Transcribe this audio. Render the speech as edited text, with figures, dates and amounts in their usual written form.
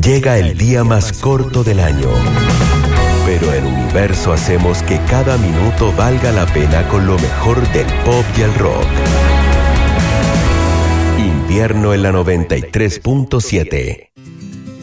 Llega el día más corto del año, pero en Universo hacemos que cada minuto valga la pena con lo mejor del pop y el rock. Invierno en la 93.7.